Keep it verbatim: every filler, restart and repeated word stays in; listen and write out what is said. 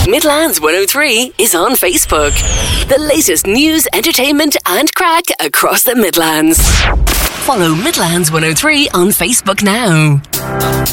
Midlands one oh three is on Facebook. The latest news, entertainment and crack across the Midlands. Follow Midlands one oh three on Facebook now.